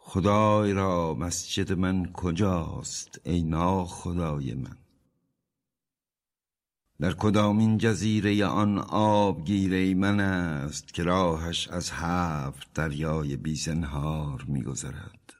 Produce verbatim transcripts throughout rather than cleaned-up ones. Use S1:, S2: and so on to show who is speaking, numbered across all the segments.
S1: خدای را مسجد من کجاست ای ناخدای من؟ در کدامین جزیره آن آبگیره من است که راهش از هفت دریای بی زنهار می گذرد؟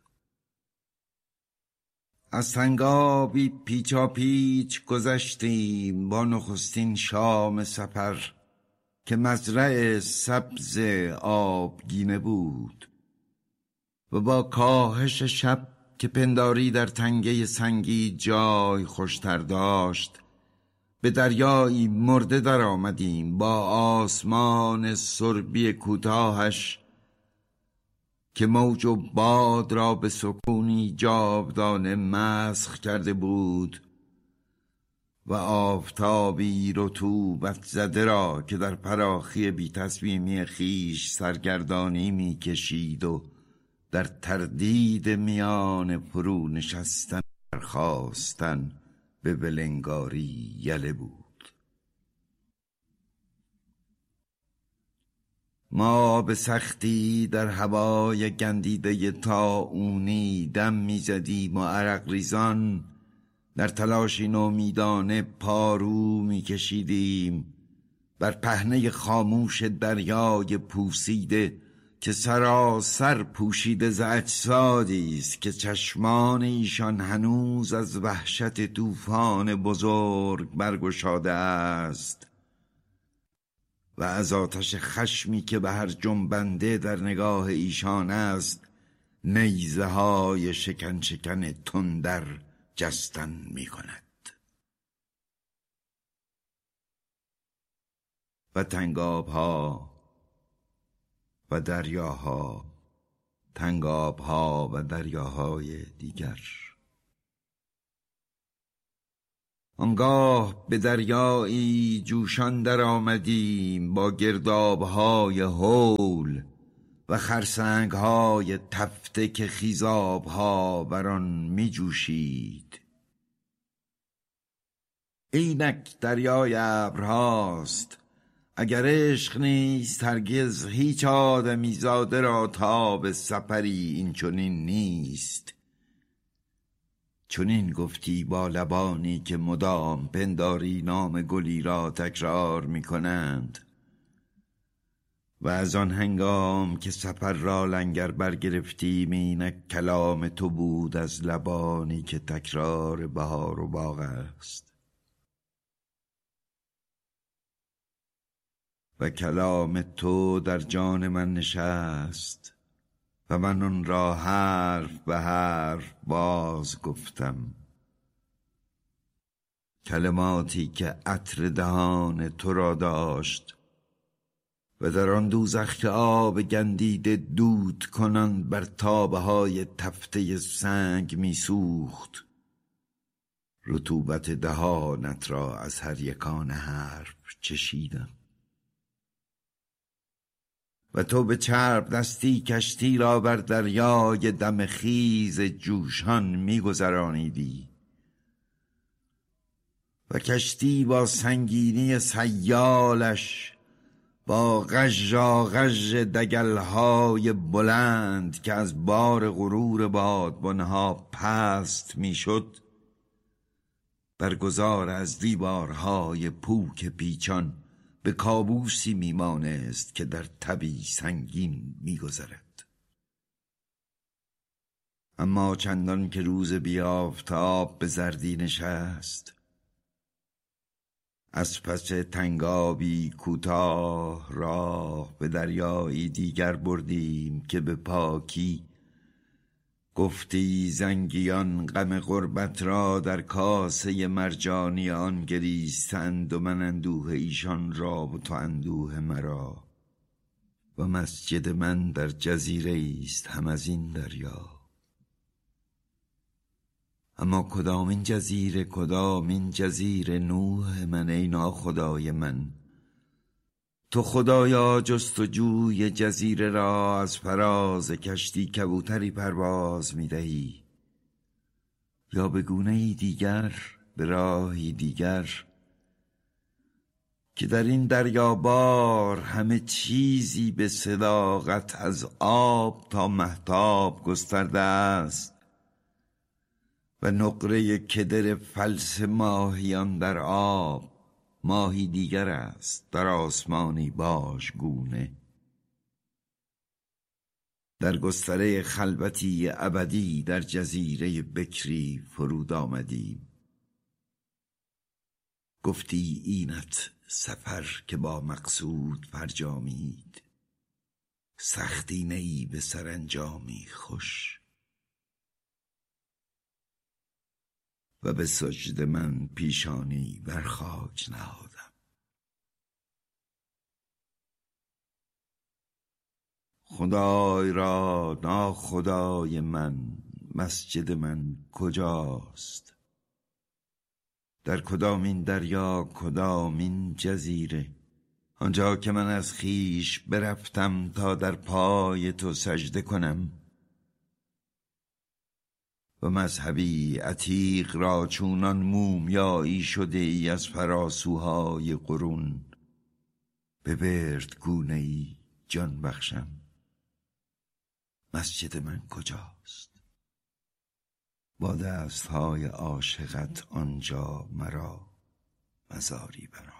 S1: از تنگابی پیچا پیچ گذشتیم با نخستین شام سفر که مزرع سبز آبگینه بود و با کاهش شب که پنداری در تنگه سنگی جای خوشتر داشت به دریایی مرده در آمدیم با آسمان سربی کوتاهش که موج و باد را به سکونی جاودانه مسخ کرده بود و آفتابی رطوبت زده را که در پراخی بی تصمیمی خیش سرگردانی می کشید و در تردید میان فرو نشستن برخاستن به ولنگاری یله بود. ما به سختی در هوای گندیده طاعونی دم می زدیم و عرق ریزان در تلاشی نومیدانه پارو می کشیدیم بر پهنه خاموش دریای پوسیده که سراسر پوشیده ز اجسادی است که چشمان ایشان هنوز از وحشت طوفان بزرگ برگشاده است و از آتش خشمی که به هر جنبنده در نگاه ایشان است نیزه های شکن شکن تندر جستن می کند. و تنگاب ها و دریاها، تنگاب ها و دریاهای دیگر. آنگاه به دریایی جوشان در آمدیم با گرداب های هول و خرسنگ های تفته که خیزاب ها بر آن می جوشید. اینک دریای ابرهاست، اگر عشق نیست هرگز هیچ آدمی زاده را تاب سفری این چنین نیست. چنین گفتی با لبانی که مدام پنداری نام گلی را تکرار می کنند و از آن هنگام که سفر را لنگر برگرفتیم اینک کلام تو بود از لبانی که تکرار بهار و باغ است. و کلام تو در جان من نشست و من آن را حرف به حرف باز گفتم، کلماتی که عطر دهان تو را داشت و در آن دوزخ که آب گندیده دود کنان بر تابه های تفته سنگ می سوخت رطوبت دهانت را از هر یکان حرف چشیدم. و تو به چرب دستی کشتی را بر دریای دم خیز جوشان می گذرانیدی و کشتی با سنگینی سیالش با غژا غژ دگلهای بلند که از بار غرور بادبانها پست می شد برگزار از دیوارهای پوک پیچان به کابوسی میمانست که در تبی سنگین میگذرد. اما چندان که روز بی آفتاب به زردی نشست از پس تنگابی کوتاه راه به دریایی دیگر بردیم که به پاکی گفتی زنگیان غم غربت را در کاسه مرجانی آن گریستند و من اندوه ایشان را و تو اندوه مرا و مسجد من در جزیره است هم از این دریا. اما کدام این جزیره کدام این جزیره نوح من ای ناخدای من؟ تو خدایا جستجوی جزیره را از فراز کشتی کبوتری پرواز می دهی یا به گونه‌ای دیگر به راهی دیگر که در این دریابار همه چیزی به صداقت از آب تا مهتاب گسترده است و نقره کدر فلس ماهیان در آب ماهی دیگر است در آسمانی باش گونه. در گستره خلوتی ابدی در جزیره بکری فرود آمدیم. گفتی اینت سفر که با مقصود فرجامید، سختی نیی به سرانجامی خوش. و به سجده من پیشانی بر خاک نهادم. خدای را ناخدای من، مسجد من کجاست؟ در کدامین دریا کدامین جزیره؟ آنجا که من از خیش برفتم تا در پای تو سجده کنم و مذهبی عتیق را چونان مومیایی شده ای از فراسوهای قرون به ورد گونه ای جان بخشم. مسجد من کجاست؟ با دستهای عاشقت آنجا مرا مزاری بنا.